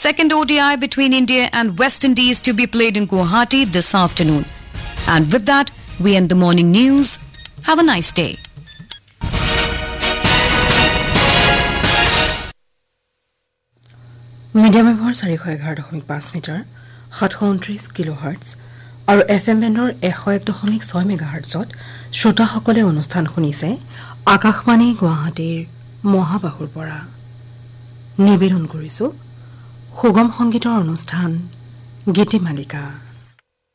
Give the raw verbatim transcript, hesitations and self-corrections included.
second O D I between India and West Indies to be played in Guwahati this afternoon. And with that, we end the morning news. Have a nice day. Medium wave four hundred eleven point five meter, seven hundred twenty kilohertz, আৰু F M band one oh one point six megahertz ত শ্ৰোতাসকলে অনুষ্ঠান শুনিছে আকাশবাণী গুৱাহাটীৰ মহাবাহুৰ পৰা। নিবেদন কৰিছো সুগম সংগীতৰ অনুষ্ঠান গীতিমালিকা।